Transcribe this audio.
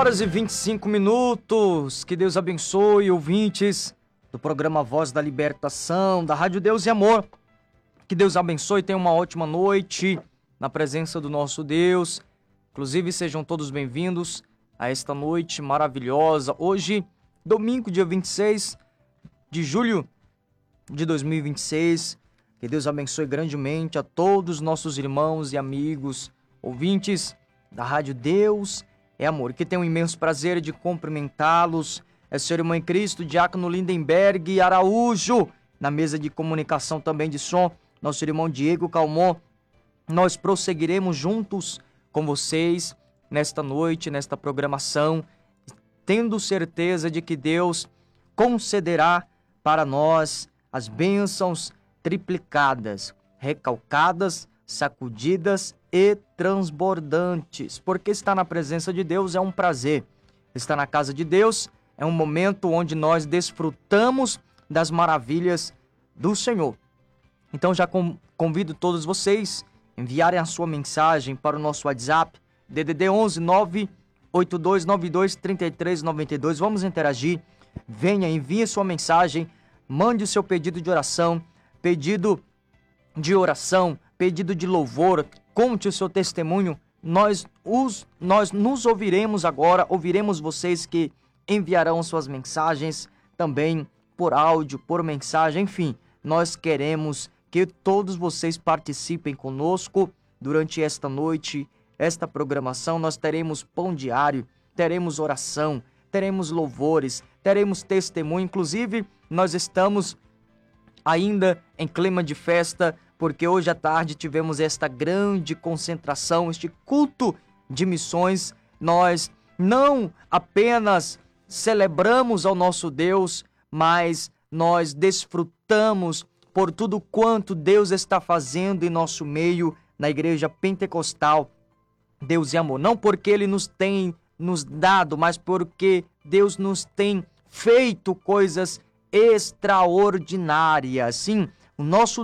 Horas e 25 minutos. Que Deus abençoe, ouvintes do programa Voz da Libertação, da Rádio Deus e Amor. Que Deus abençoe, tenha uma ótima noite na presença do nosso Deus. Inclusive, sejam todos bem-vindos a esta noite maravilhosa. Hoje, domingo, dia 26 de julho de 2026. Que Deus abençoe grandemente a todos os nossos irmãos e amigos, ouvintes da Rádio Deus é Amor, que tenho um imenso prazer de cumprimentá-los. É seu irmão em Cristo, Diácono Lindenberg Araújo, na mesa de comunicação também de som, nosso irmão Diego Calmon. Nós prosseguiremos juntos com vocês nesta noite, nesta programação, tendo certeza de que Deus concederá para nós as bênçãos triplicadas, recalcadas, sacudidas e transbordantes, porque estar na presença de Deus é um prazer. Estar na casa de Deus é um momento onde nós desfrutamos das maravilhas do Senhor. Então já convido todos vocês a enviarem a sua mensagem para o nosso WhatsApp, DDD 11 98292 3392. Vamos interagir. Venha, envie sua mensagem, mande o seu pedido de oração, pedido de louvor, conte o seu testemunho. Nós nos ouviremos agora, ouviremos vocês que enviarão suas mensagens também por áudio, por mensagem, enfim. Nós queremos que todos vocês participem conosco durante esta noite, esta programação. Nós teremos pão diário, teremos oração, teremos louvores, teremos testemunho. Inclusive, nós estamos ainda em clima de festa, porque hoje à tarde tivemos esta grande concentração, este culto de missões. Nós não apenas celebramos ao nosso Deus, mas nós desfrutamos por tudo quanto Deus está fazendo em nosso meio, na Igreja Pentecostal Deus e Amor. Não porque Ele nos tem nos dado, mas porque Deus nos tem feito coisas extraordinárias. Sim, o nosso